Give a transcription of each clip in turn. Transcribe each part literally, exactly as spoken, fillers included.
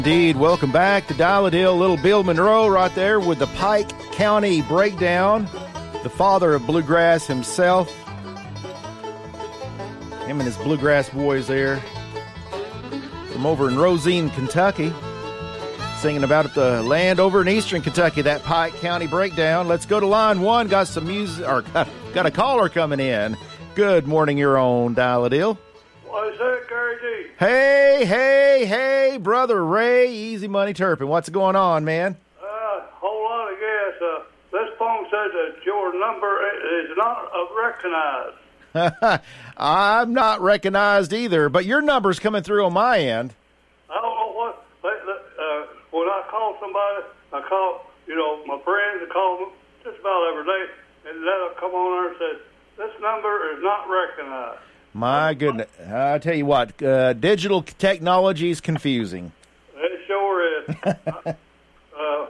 Indeed. Welcome back to Dial a Deal. Little Bill Monroe right there with the Pike County Breakdown. The father of bluegrass himself. Him and his bluegrass boys there from over in Rosine, Kentucky. Singing about the land over in eastern Kentucky, that Pike County Breakdown. Let's go to line one. Got some music, or got, got a caller coming in. Good morning, your own Dial a Deal. What's that, Gary D? Hey, hey, hey, Brother Ray, Easy Money Turpin. What's going on, man? Uh, whole lot of gas. Uh, this phone says that your number is not recognized. I'm not recognized either, but your number's coming through on my end. I don't know what. Uh, when I call somebody, I call, you know, my friends, I call them just about every day, and they'll come on there and say, this number is not recognized. My goodness. I tell you what, uh, digital technology is confusing. It sure is. uh, uh,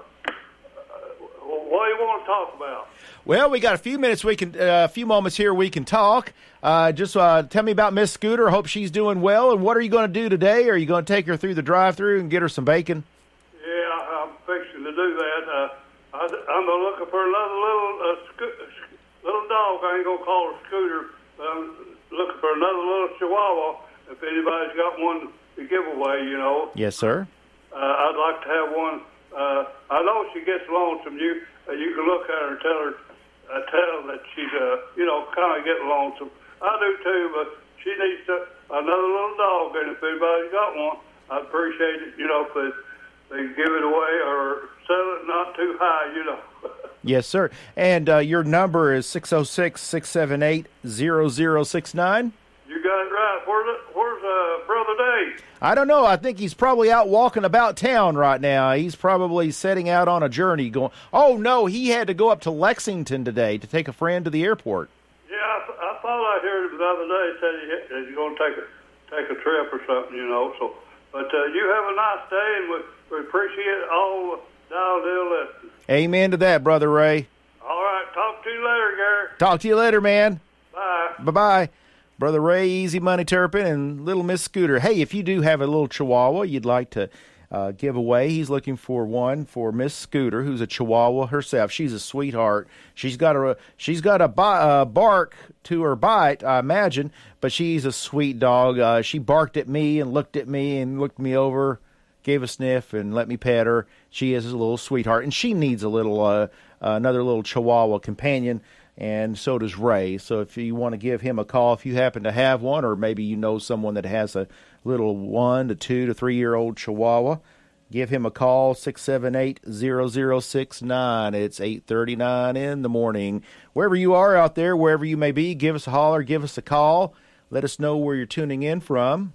what do you want to talk about? Well, we got a few minutes. We can, uh, a few moments here. We can talk. Uh, just uh, tell me about Miss Scooter. Hope she's doing well. And what are you going to do today? Are you going to take her through the drive-through and get her some bacon? Yeah, I'm fixing to do that. Uh, I, I'm looking for another little uh, sco- little dog. I ain't gonna call her Scooter. Um, looking for another little Chihuahua. If anybody's got one to give away, you know. Yes, sir. Uh, I'd like to have one. Uh, I know she gets lonesome. You uh, you can look at her and tell her, uh, tell that she's, uh, you know, kind of getting lonesome. I do too, but she needs to, another little dog. And if anybody's got one, I'd appreciate it. You know, if they, they give it away or sell it not too high. You know. Yes, sir. And uh, your number is six oh six, six seven eight, zero zero six nine? You got it right. Where's, where's uh, Brother Dave? I don't know. I think he's probably out walking about town right now. He's probably setting out on a journey going, oh, no, he had to go up to Lexington today to take a friend to the airport. Yeah, I, I thought I heard him the other day. He said he, he's going to take a, take a trip or something, you know. So, But uh, you have a nice day, and we, we appreciate all the Dial Deal listeners. Amen to that, Brother Ray. All right. Talk to you later, Gary. Talk to you later, man. Bye. Bye-bye. Brother Ray, Easy Money Turpin, and little Miss Scooter. Hey, if you do have a little Chihuahua you'd like to uh, give away, he's looking for one for Miss Scooter, who's a Chihuahua herself. She's a sweetheart. She's got a she's got a uh, bark to her bite, I imagine, but she's a sweet dog. Uh, she barked at me and looked at me and looked me over, gave a sniff, and let me pet her. She is a little sweetheart, and she needs a little uh, another little Chihuahua companion. And so does Ray. So if you want to give him a call, if you happen to have one, or maybe you know someone that has a little one to two to three-year-old Chihuahua, give him a call, six seven eight, zero zero six nine. It's eight thirty-nine in the morning. Wherever you are out there, wherever you may be, give us a holler, give us a call. Let us know where you're tuning in from.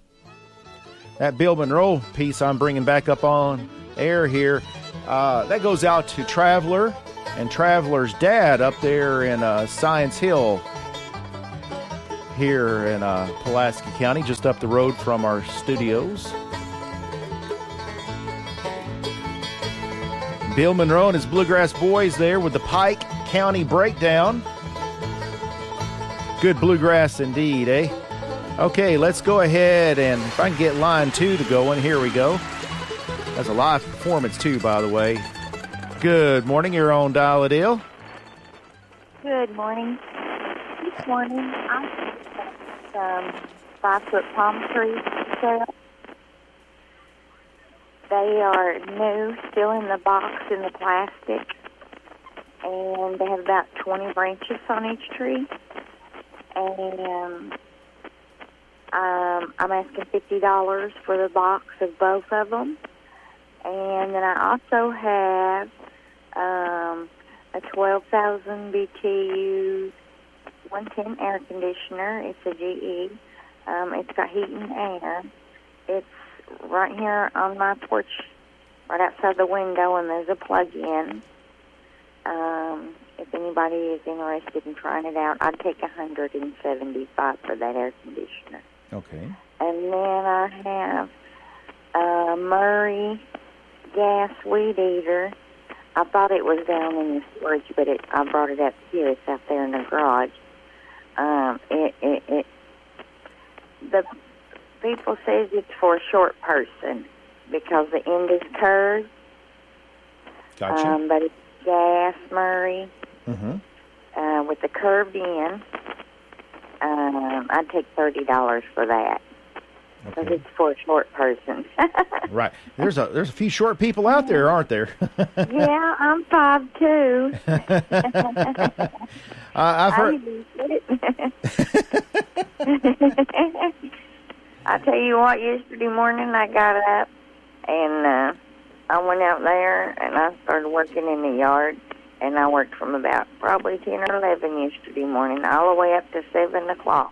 That Bill Monroe piece I'm bringing back up on air here, uh, that goes out to Traveler and Traveler's dad up there in uh, Science Hill here in uh, Pulaski County, just up the road from our studios. Bill Monroe and his Bluegrass Boys there with the Pike County Breakdown. Good bluegrass indeed, eh? Okay, let's go ahead and if I can get line two to go in, here we go. That's a live performance too, by the way. Good morning, you're on Dial a Deal. Good morning. This morning, I got some five-foot palm trees for sale. They are new, still in the box in the plastic, and they have about twenty branches on each tree. And um, I'm asking fifty dollars for the box of both of them. And then I also have um, a twelve thousand B T U one ten air conditioner. It's a G E. Um, it's got heat and air. It's right here on my porch, right outside the window, and there's a plug-in. Um, if anybody is interested in trying it out, I'd take one hundred seventy-five dollars for that air conditioner. Okay. And then I have a Murray gas weed eater. I thought it was down in the storage, but it, I brought it up here. It's out there in the garage. Um, it, it, it, the people says it's for a short person. because the end is curved. Gotcha. Um, but it's gas, Murray, Mm-hmm. uh, with the curved end. Um, I'd take thirty dollars for that. Because Okay. it's for a short person. Right. There's a there's a few short people out there, aren't there? Yeah, I'm five two. uh, I've heard. I tell you what, yesterday morning I got up and uh, I went out there and I started working in the yard, and I worked from about probably ten or eleven yesterday morning all the way up to seven o'clock.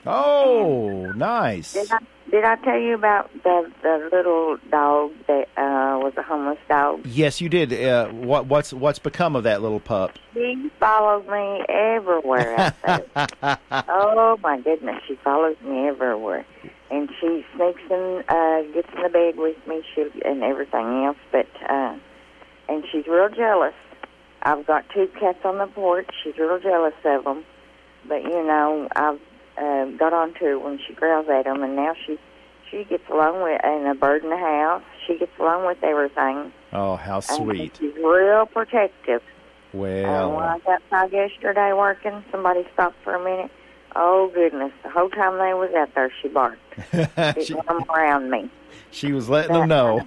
Oh, nice. Did I, did I tell you about the the little dog that uh, was a homeless dog? Yes, you did. Uh, what what's what's become of that little pup? She follows me everywhere out there. Oh, my goodness, she follows me everywhere. And she sneaks in, uh, gets in the bed with me she, and everything else. But uh, and she's real jealous. I've got two cats on the porch. She's real jealous of them. But, you know, I've uh, got on to her when she growls at them, and now she she gets along with, and a bird in the house. She gets along with everything. Oh, how sweet. And she's real protective. Well, Uh, when I was outside yesterday working, somebody stopped for a minute. Oh, goodness. The whole time they was out there, she barked. Didn't she, want them around me. she was letting them know.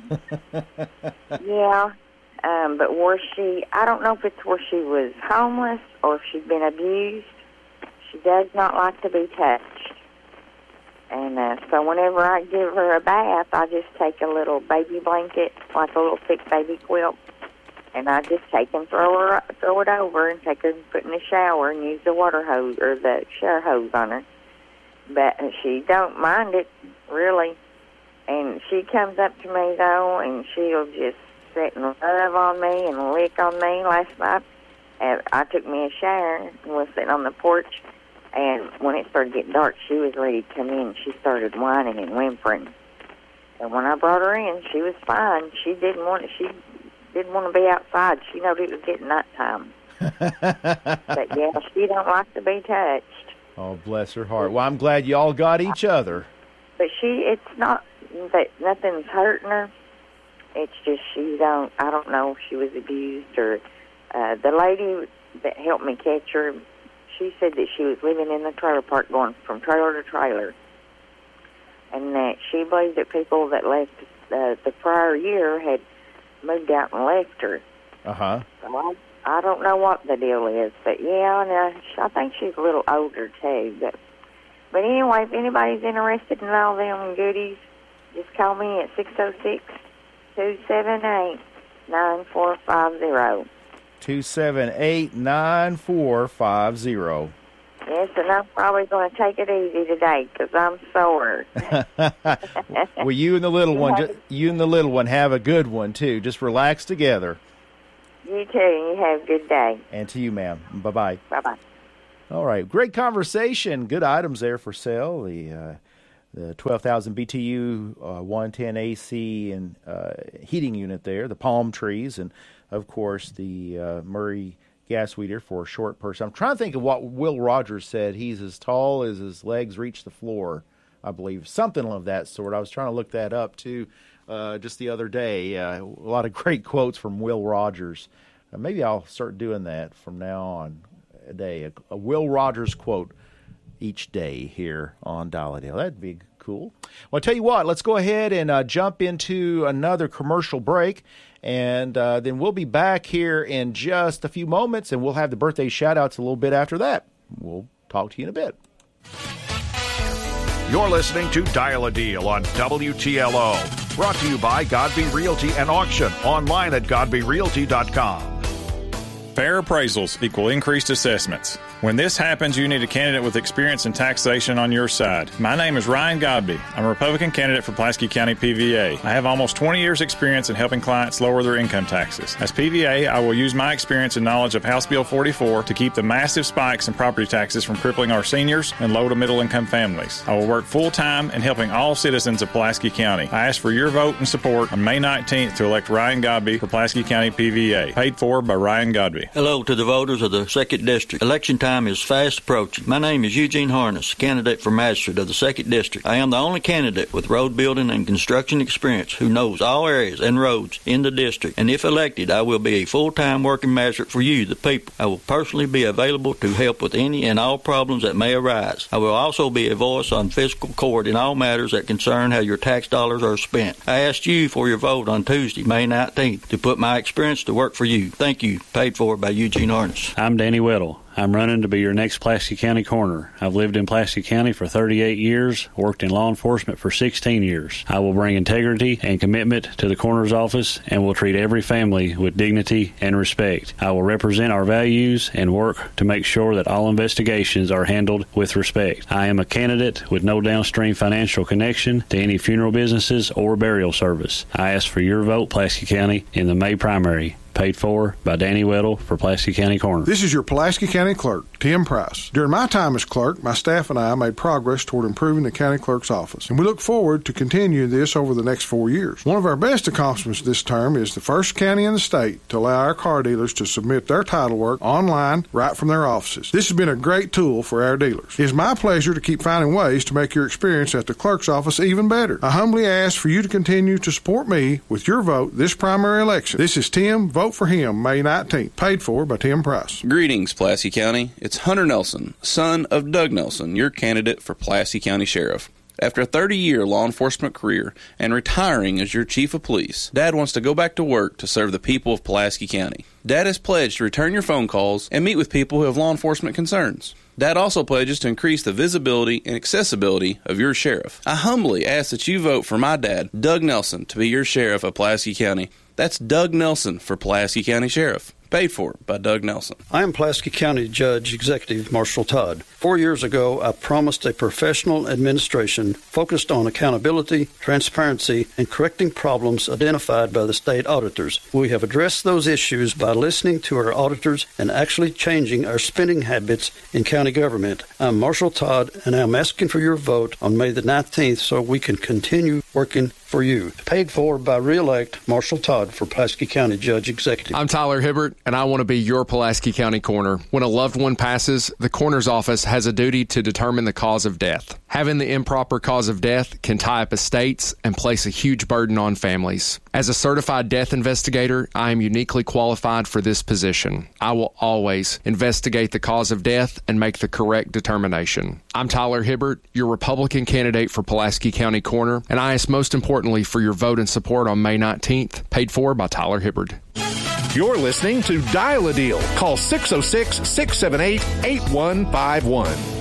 Yeah. Um, but where she, I don't know if it's where she was homeless or if she'd been abused. She does not like to be touched. And uh, so whenever I give her a bath, I just take a little baby blanket, like a little thick baby quilt, and I just take and throw her, throw it over and take her and put in the shower and use the water hose or the shower hose on her. But she don't mind it, really. And she comes up to me, though, and she'll just sit and love on me and lick on me. Last night, uh, I took me a shower and was sitting on the porch, and when it started getting dark, she was ready to come in. She started whining and whimpering. And when I brought her in, she was fine. She didn't want she didn't want to be outside. She knew it was getting nighttime. But, yeah, she don't like to be touched. Oh, bless her heart. Well, I'm glad you all got each other. But she, it's not that nothing's hurting her. It's just she don't, I don't know if she was abused or, uh, the lady that helped me catch her, she said that she was living in the trailer park going from trailer to trailer. And that she believed that people that left uh, the prior year had moved out and left her. Uh-huh. So I, I don't know what the deal is, but yeah, and, uh, I think she's a little older too. But, but anyway, if anybody's interested in all them goodies, just call me at six oh six, two seven eight, nine four five zero. two seven eight, nine four five zero. Yes, and I'm probably going to take it easy today because I'm sore. Well, you and the little one, ju- you and the little one have a good one too. Just relax together. You too, and you have a good day. And to you, ma'am. Bye-bye. Bye-bye. All right. Great conversation. Good items there for sale. The uh, the twelve thousand B T U uh, one ten A C and uh, heating unit there, the palm trees, and, of course, the uh, Murray gas heater for a short person. I'm trying to think of what Will Rogers said. He's as tall as his legs reach the floor, I believe. Something of that sort. I was trying to look that up, too, uh, just the other day. Uh, a lot of great quotes from Will Rogers. Uh, maybe I'll start doing that from now on. A day, a, a Will Rogers quote each day here on Dial a Deal. That'd be cool. Well, I'll tell you what, let's go ahead and uh, jump into another commercial break, and uh, then we'll be back here in just a few moments, and we'll have the birthday shout-outs a little bit after that. We'll talk to you in a bit. You're listening to Dial a Deal on W T L O, brought to you by Godby Realty and Auction, online at godby realty dot com. Fair appraisals equal increased assessments. When this happens, you need a candidate with experience in taxation on your side. My name is Ryan Godby. I'm a Republican candidate for Pulaski County P V A. I have almost twenty years experience in helping clients lower their income taxes. As P V A, I will use my experience and knowledge of House Bill forty-four to keep the massive spikes in property taxes from crippling our seniors and low to middle income families. I will work full-time in helping all citizens of Pulaski County. I ask for your vote and support on May nineteenth to elect Ryan Godby for Pulaski County P V A. Paid for by Ryan Godby. Hello to the voters of the second District. Election time time is fast approaching. My name is Eugene Harness, candidate for magistrate of the second District. I am the only candidate with road building and construction experience who knows all areas and roads in the district. And if elected, I will be a full-time working magistrate for you, the people. I will personally be available to help with any and all problems that may arise. I will also be a voice on fiscal court in all matters that concern how your tax dollars are spent. I asked you for your vote on Tuesday, May nineteenth, to put my experience to work for you. Thank you. Paid for by Eugene Harness. I'm Danny Weddle. I'm running to be your next Pulaski County coroner. I've lived in Pulaski County for thirty-eight years, worked in law enforcement for sixteen years. I will bring integrity and commitment to the coroner's office and will treat every family with dignity and respect. I will represent our values and work to make sure that all investigations are handled with respect. I am a candidate with no downstream financial connection to any funeral businesses or burial service. I ask for your vote, Pulaski County, in the May primary. Paid for by Danny Weddle for Pulaski County Coroner. This is your Pulaski County Clerk, Tim Price. During my time as clerk, my staff and I made progress toward improving the county clerk's office, and we look forward to continuing this over the next four years. One of our best accomplishments this term is the first county in the state to allow our car dealers to submit their title work online right from their offices. This has been a great tool for our dealers. It is my pleasure to keep finding ways to make your experience at the clerk's office even better. I humbly ask for you to continue to support me with your vote this primary election. This is Tim. Vote for him May nineteenth. Paid for by Tim Price. Greetings, Pulaski County. It's Hunter Nelson, son of Doug Nelson, your candidate for Pulaski County Sheriff. After a thirty-year law enforcement career and retiring as your chief of police, Dad wants to go back to work to serve the people of Pulaski County. Dad has pledged to return your phone calls and meet with people who have law enforcement concerns. Dad also pledges to increase the visibility and accessibility of your sheriff. I humbly ask that you vote for my dad, Doug Nelson, to be your sheriff of Pulaski County. That's Doug Nelson for Pulaski County Sheriff. Paid for by Doug Nelson. I am Pulaski County Judge Executive Marshall Todd. Four years ago, I promised a professional administration focused on accountability, transparency, and correcting problems identified by the state auditors. We have addressed those issues by listening to our auditors and actually changing our spending habits in county government. I'm Marshall Todd, and I'm asking for your vote on May the nineteenth so we can continue working for you. Paid for by re-elect Marshall Todd for Pulaski County Judge Executive. I'm Tyler Hibbert, and I want to be your Pulaski County coroner. When a loved one passes, the coroner's office has a duty to determine the cause of death. Having the improper cause of death can tie up estates and place a huge burden on families. As a certified death investigator, I am uniquely qualified for this position. I will always investigate the cause of death and make the correct determination. I'm Tyler Hibbert, your Republican candidate for Pulaski County coroner, and I ask most importantly for your vote and support on May nineteenth, paid for by Tyler Hibbert. You're listening to Dial a Deal. Call six oh six, six seven eight, eight one five one.